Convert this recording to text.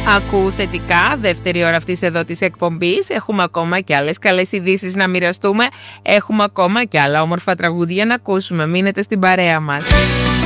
Ακού θετικά, δεύτερη ώρα αυτής εδώ της εκπομπής. Έχουμε ακόμα και άλλες καλές ειδήσεις να μοιραστούμε. Έχουμε ακόμα και άλλα όμορφα τραγούδια να ακούσουμε. Μείνετε στην παρέα μας.